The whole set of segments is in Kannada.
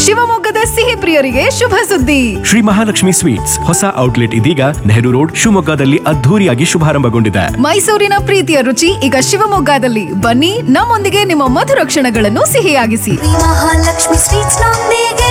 ಶಿವಮೊಗ್ಗದ ಸಿಹಿ ಪ್ರಿಯರಿಗೆ ಶುಭ ಸುದ್ದಿ. ಶ್ರೀ ಮಹಾಲಕ್ಷ್ಮಿ ಸ್ವೀಟ್ಸ್ ಹೊಸ ಔಟ್ಲೆಟ್ ಇದೀಗ ನೆಹರು ರೋಡ್ ಶಿವಮೊಗ್ಗದಲ್ಲಿ ಅದ್ಧೂರಿಯಾಗಿ ಶುಭಾರಂಭಗೊಂಡಿದೆ. ಮೈಸೂರಿನ ಪ್ರೀತಿಯ ರುಚಿ ಈಗ ಶಿವಮೊಗ್ಗದಲ್ಲಿ. ಬನ್ನಿ, ನಮ್ಮೊಂದಿಗೆ ನಿಮ್ಮ ಮಧುರ ಕ್ಷಣಗಳನ್ನು ಸಿಹಿಯಾಗಿಸಿ. ಮಹಾಲಕ್ಷ್ಮಿ ಸ್ವೀಟ್ಸ್ ನೊಂದಿಗೆ.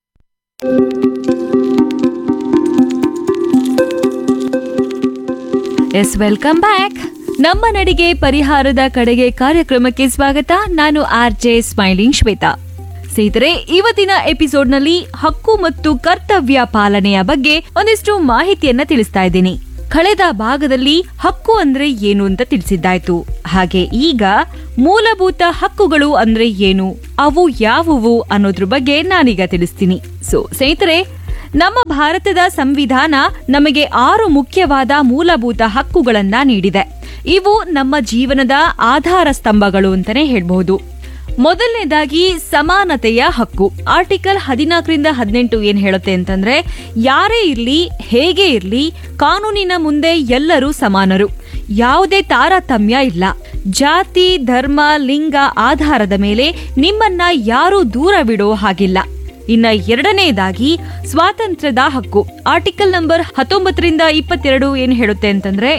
S, welcome back. ನಮ್ಮ ನಡಿಗೆ ಪರಿಹಾರದ ಕಡೆಗೆ ಕಾರ್ಯಕ್ರಮಕ್ಕೆ ಸ್ವಾಗತ. ನಾನು RJ ಸ್ಮೈಲಿಂಗ್ ಶ್ವೇತಾ. ಸ್ನೇಹಿತರೆ, ಇವತ್ತಿನ ಎಪಿಸೋಡ್ನಲ್ಲಿ ಹಕ್ಕು ಮತ್ತು ಕರ್ತವ್ಯ ಪಾಲನೆಯ ಬಗ್ಗೆ ಒಂದಿಷ್ಟು ಮಾಹಿತಿಯನ್ನ ತಿಳಿಸ್ತಾ ಇದ್ದೀನಿ. ಕಳೆದ ಭಾಗದಲ್ಲಿ ಹಕ್ಕು ಅಂದ್ರೆ ಏನು ಅಂತ ತಿಳಿಸಿದ್ದಾಯ್ತು. ಹಾಗೆ ಈಗ ಮೂಲಭೂತ ಹಕ್ಕುಗಳು ಅಂದ್ರೆ ಏನು, ಅವು ಯಾವುವು ಅನ್ನೋದ್ರ ಬಗ್ಗೆ ನಾನೀಗ ತಿಳಿಸ್ತೀನಿ. ಸ್ನೇಹಿತರೆ, ನಮ್ಮ ಭಾರತದ ಸಂವಿಧಾನ ನಮಗೆ 6 ಮುಖ್ಯವಾದ ಮೂಲಭೂತ ಹಕ್ಕುಗಳನ್ನ ನೀಡಿದೆ. ಇವು ನಮ್ಮ ಜೀವನದ ಆಧಾರ ಸ್ತಂಭಗಳು ಅಂತಾನೆ ಹೇಳ್ಬಹುದು. ಮೊದಲನೇದಾಗಿ ಸಮಾನತೆಯ ಹಕ್ಕು. ಆರ್ಟಿಕಲ್ 14ರಿಂದ 18 ಏನ್ ಹೇಳುತ್ತೆ ಅಂತಂದ್ರೆ, ಯಾರೇ ಇರ್ಲಿ, ಹೇಗೆ ಇರ್ಲಿ, ಕಾನೂನಿನ ಮುಂದೆ ಎಲ್ಲರೂ ಸಮಾನರು. ಯಾವುದೇ ತಾರತಮ್ಯ ಇಲ್ಲ. ಜಾತಿ, ಧರ್ಮ, ಲಿಂಗ ಆಧಾರದ ಮೇಲೆ ನಿಮ್ಮನ್ನ ಯಾರೂ ದೂರವಿಡೋ ಹಾಗಿಲ್ಲ. ಇನ್ನ ಎರಡನೇದಾಗಿ ಸ್ವಾತಂತ್ರ್ಯದ ಹಕ್ಕು. ಆರ್ಟಿಕಲ್ ನಂಬರ್ 19ರಿಂದ 22 ಏನ್ ಹೇಳುತ್ತೆ ಅಂತಂದ್ರೆ,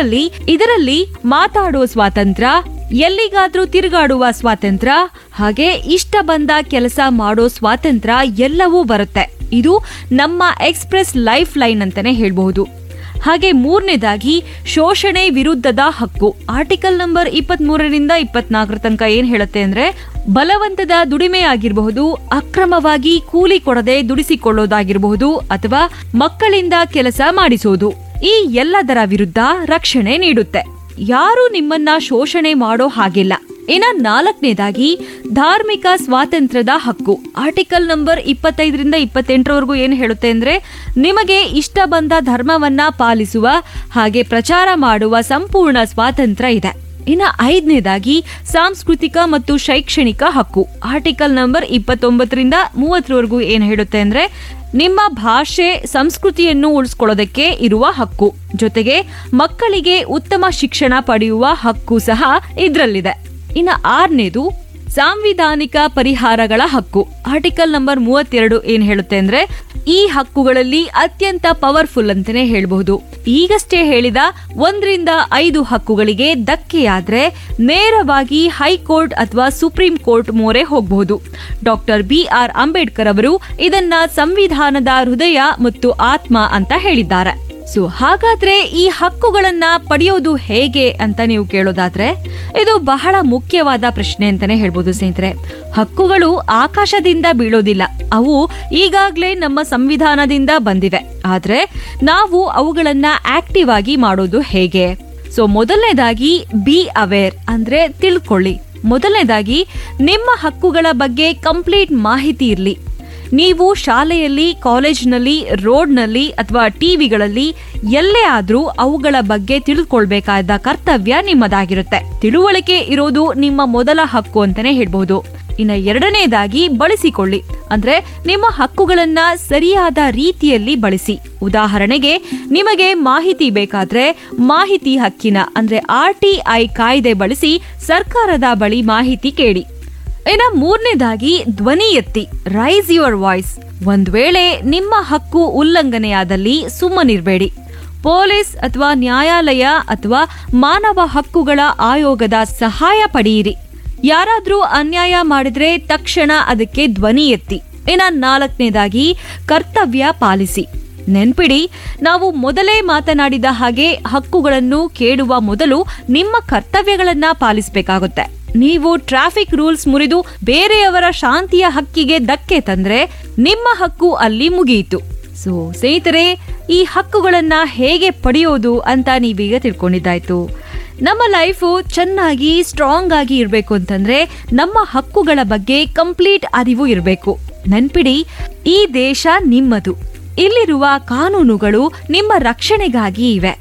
ಇದರಲ್ಲಿ ಮಾತಾಡುವ ಸ್ವಾತಂತ್ರ್ಯ, ಎಲ್ಲಿಗಾದ್ರೂ ತಿರುಗಾಡುವ ಸ್ವಾತಂತ್ರ್ಯ, ಹಾಗೆ ಇಷ್ಟ ಬಂದ ಕೆಲಸ ಮಾಡೋ ಸ್ವಾತಂತ್ರ್ಯ ಎಲ್ಲವೂ ಬರುತ್ತೆ. ಇದು ನಮ್ಮ ಎಕ್ಸ್‌ಪ್ರೆಸ್ ಲೈಫ್ ಲೈನ್ ಅಂತಾನೆ ಹೇಳ್ಬಹುದು. ಹಾಗೆ ಮೂರನೇದಾಗಿ ಶೋಷಣೆ ವಿರುದ್ಧದ ಹಕ್ಕು. ಆರ್ಟಿಕಲ್ ನಂಬರ್ 23ರಿಂದ 24 ತನಕ ಏನ್ ಹೇಳುತ್ತೆ ಅಂದ್ರೆ, ಬಲವಂತದ ದುಡಿಮೆ ಆಗಿರಬಹುದು, ಅಕ್ರಮವಾಗಿ ಕೂಲಿ ಕೊಡದೆ ದುಡಿಸಿಕೊಳ್ಳೋದಾಗಿರಬಹುದು, ಅಥವಾ ಮಕ್ಕಳಿಂದ ಕೆಲಸ ಮಾಡಿಸೋದು, ಈ ಎಲ್ಲದರ ವಿರುದ್ಧ ರಕ್ಷಣೆ ನೀಡುತ್ತೆ. ಯಾರು ನಿಮ್ಮನ್ನ ಶೋಷಣೆ ಮಾಡೋ ಹಾಗಿಲ್ಲ. ಇನ್ನ 4ನೇದಾಗಿ ಧಾರ್ಮಿಕ ಸ್ವಾತಂತ್ರ್ಯದ ಹಕ್ಕು. ಆರ್ಟಿಕಲ್ ನಂಬರ್ 25ರಿಂದ 28 ಏನ್ ಹೇಳುತ್ತೆ ಅಂದ್ರೆ, ನಿಮಗೆ ಇಷ್ಟ ಬಂದ ಧರ್ಮವನ್ನ ಪಾಲಿಸುವ ಹಾಗೆ ಪ್ರಚಾರ ಮಾಡುವ ಸಂಪೂರ್ಣ ಸ್ವಾತಂತ್ರ್ಯ ಇದೆ. ಇನ್ನ 5ನೇದಾಗಿ ಸಾಂಸ್ಕೃತಿಕ ಮತ್ತು ಶೈಕ್ಷಣಿಕ ಹಕ್ಕು. ಆರ್ಟಿಕಲ್ ನಂಬರ್ 29ರಿಂದ 30 ಏನ್ ಹೇಳುತ್ತೆ ಅಂದ್ರೆ, ನಿಮ್ಮ ಭಾಷೆ, ಸಂಸ್ಕೃತಿಯನ್ನು ಉಳಿಸ್ಕೊಳ್ಳೋದಕ್ಕೆ ಇರುವ ಹಕ್ಕು. ಜೊತೆಗೆ ಮಕ್ಕಳಿಗೆ ಉತ್ತಮ ಶಿಕ್ಷಣ ಪಡೆಯುವ ಹಕ್ಕು ಸಹ ಇದ್ರಲ್ಲಿದೆ. ಇನ್ನು 6ನೇದು ಸಾಂವಿಧಾನಿಕ ಪರಿಹಾರಗಳ ಹಕ್ಕು. ಆರ್ಟಿಕಲ್ ನಂಬರ್ 32 ಏನ್ ಹೇಳುತ್ತೆ ಅಂದ್ರೆ, ಈ ಹಕ್ಕುಗಳಲ್ಲಿ ಅತ್ಯಂತ ಪವರ್ಫುಲ್ ಅಂತಾನೆ ಹೇಳ್ಬಹುದು. ಈಗಷ್ಟೇ ಹೇಳಿದ 1ರಿಂದ 5 ಹಕ್ಕುಗಳಿಗೆ ಧಕ್ಕೆಯಾದ್ರೆ ನೇರವಾಗಿ ಹೈಕೋರ್ಟ್ ಅಥವಾ ಸುಪ್ರೀಂ ಕೋರ್ಟ್ ಮೊರೆ ಹೋಗಬಹುದು. ಡಾಕ್ಟರ್ BR ಅಂಬೇಡ್ಕರ್ ಅವರು ಇದನ್ನ ಸಂವಿಧಾನದ ಹೃದಯ ಮತ್ತು ಆತ್ಮ ಅಂತ ಹೇಳಿದ್ದಾರೆ. ಹಾಗಾದ್ರೆ ಈ ಹಕ್ಕುಗಳನ್ನ ಪಡೆಯೋದು ಹೇಗೆ ಅಂತ ನೀವು ಕೇಳೋದಾದ್ರೆ, ಇದು ಬಹಳ ಮುಖ್ಯವಾದ ಪ್ರಶ್ನೆ ಅಂತಾನೆ ಹೇಳ್ಬೋದು ಸ್ನೇಹಿತರೆ. ಹಕ್ಕುಗಳು ಆಕಾಶದಿಂದ ಬೀಳೋದಿಲ್ಲ. ಅವು ಈಗಾಗ್ಲೇ ನಮ್ಮ ಸಂವಿಧಾನದಿಂದ ಬಂದಿವೆ. ಆದ್ರೆ ನಾವು ಅವುಗಳನ್ನ ಆಕ್ಟಿವ್ ಆಗಿ ಮಾಡೋದು ಹೇಗೆ? ಮೊದಲನೇದಾಗಿ ಬಿ ಅವೇರ್ ಅಂದ್ರೆ ತಿಳ್ಕೊಳ್ಳಿ. ಮೊದಲನೇದಾಗಿ ನಿಮ್ಮ ಹಕ್ಕುಗಳ ಬಗ್ಗೆ ಕಂಪ್ಲೀಟ್ ಮಾಹಿತಿ ಇರ್ಲಿ. ನೀವು ಶಾಲೆಯಲ್ಲಿ, ಕಾಲೇಜ್ನಲ್ಲಿ, ರೋಡ್ನಲ್ಲಿ ಅಥವಾ ಟಿವಿಗಳಲ್ಲಿ ಎಲ್ಲೇ ಆದ್ರೂ ಅವುಗಳ ಬಗ್ಗೆ ತಿಳ್ಕೊಳ್ಬೇಕಾದ ಕರ್ತವ್ಯ ನಿಮ್ಮದಾಗಿರುತ್ತೆ. ತಿಳುವಳಿಕೆ ಇರೋದು ನಿಮ್ಮ ಮೊದಲ ಹಕ್ಕು ಅಂತಾನೆ ಹೇಳ್ಬಹುದು. ಇನ್ನ ಎರಡನೇದಾಗಿ ಬಳಸಿಕೊಳ್ಳಿ. ಅಂದ್ರೆ ನಿಮ್ಮ ಹಕ್ಕುಗಳನ್ನ ಸರಿಯಾದ ರೀತಿಯಲ್ಲಿ ಬಳಸಿ. ಉದಾಹರಣೆಗೆ, ನಿಮಗೆ ಮಾಹಿತಿ ಬೇಕಾದ್ರೆ ಮಾಹಿತಿ ಹಕ್ಕಿನ ಅಂದ್ರೆ RTI ಕಾಯ್ದೆ ಬಳಸಿ ಸರ್ಕಾರದ ಬಳಿ ಮಾಹಿತಿ ಕೇಳಿ. ಇನ್ನ 3ನೇದಾಗಿ ಧ್ವನಿ ಎತ್ತಿ, ರೈಸ್ ಯುವರ್ ವಾಯ್ಸ್. ಒಂದ್ ವೇಳೆ ನಿಮ್ಮ ಹಕ್ಕು ಉಲ್ಲಂಘನೆಯಾದಲ್ಲಿ ಸುಮ್ಮನಿರ್ಬೇಡಿ. ಪೊಲೀಸ್ ಅಥವಾ ನ್ಯಾಯಾಲಯ ಅಥವಾ ಮಾನವ ಹಕ್ಕುಗಳ ಆಯೋಗದ ಸಹಾಯ ಪಡೆಯಿರಿ. ಯಾರಾದ್ರೂ ಅನ್ಯಾಯ ಮಾಡಿದ್ರೆ ತಕ್ಷಣ ಅದಕ್ಕೆ ಧ್ವನಿ ಎತ್ತಿ. ಇನ್ನ 4ನೇದಾಗಿ ಕರ್ತವ್ಯ ಪಾಲಿಸಿ. ನೆನ್ಪಿಡಿ, ನಾವು ಮೊದಲೇ ಮಾತನಾಡಿದ ಹಾಗೆ ಹಕ್ಕುಗಳನ್ನು ಕೇಳುವ ಮೊದಲು ನಿಮ್ಮ ಕರ್ತವ್ಯಗಳನ್ನ ಪಾಲಿಸಬೇಕಾಗುತ್ತೆ. ನೀವು ಟ್ರಾಫಿಕ್ ರೂಲ್ಸ್ ಮುರಿದು ಬೇರೆಯವರ ಶಾಂತಿಯ ಹಕ್ಕಿಗೆ ಧಕ್ಕೆ ತಂದ್ರೆ ನಿಮ್ಮ ಹಕ್ಕು ಅಲ್ಲಿ ಮುಗಿಯಿತು. ಸ್ನೇಹಿತರೆ, ಈ ಹಕ್ಕುಗಳನ್ನ ಹೇಗೆ ಪಡೆಯೋದು ಅಂತ ನೀವೀಗ ತಿಳ್ಕೊಂಡಿದ್ದಾಯ್ತು. ನಮ್ಮ ಲೈಫು ಚೆನ್ನಾಗಿ ಸ್ಟ್ರಾಂಗ್ ಆಗಿ ಇರಬೇಕು ಅಂತಂದ್ರೆ ನಮ್ಮ ಹಕ್ಕುಗಳ ಬಗ್ಗೆ ಕಂಪ್ಲೀಟ್ ಅರಿವು ಇರಬೇಕು. ನೆನ್ಪಿಡಿ, ಈ ದೇಶ ನಿಮ್ಮದು. ಇಲ್ಲಿರುವ ಕಾನೂನುಗಳು ನಿಮ್ಮ ರಕ್ಷಣೆಗಾಗಿ ಇವೆ.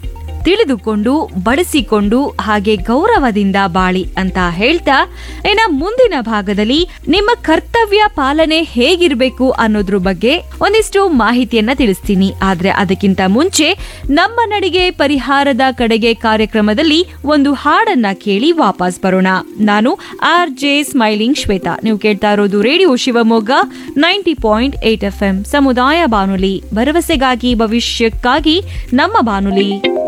ತಿಳಿದುಕೊಂಡು ಬಡಿಸಿಕೊಂಡು ಹಾಗೆ ಗೌರವದಿಂದ ಬಾಳಿ ಅಂತ ಹೇಳ್ತಾ ಇನ್ನ ಮುಂದಿನ ಭಾಗದಲ್ಲಿ ನಿಮ್ಮ ಕರ್ತವ್ಯ ಪಾಲನೆ ಹೇಗಿರ್ಬೇಕು ಅನ್ನೋದ್ರ ಬಗ್ಗೆ ಒಂದಿಷ್ಟು ಮಾಹಿತಿಯನ್ನ ತಿಳಿಸ್ತೀನಿ. ಆದ್ರೆ ಅದಕ್ಕಿಂತ ಮುಂಚೆ ನಮ್ಮ ನಡಿಗೆ ಪರಿಹಾರದ ಕಡೆಗೆ ಕಾರ್ಯಕ್ರಮದಲ್ಲಿ ಒಂದು ಹಾಡನ್ನ ಕೇಳಿ ವಾಪಸ್ ಬರೋಣ. ನಾನು RJ ಸ್ಮೈಲಿಂಗ್ ಶ್ವೇತಾ. ನೀವು ಕೇಳ್ತಾ ಇರೋದು ರೇಡಿಯೋ ಶಿವಮೊಗ್ಗ 90.8 FM ಸಮುದಾಯ ಬಾನುಲಿ, ಭರವಸೆಗಾಗಿ ಭವಿಷ್ಯಕ್ಕಾಗಿ ನಮ್ಮ ಬಾನುಲಿ.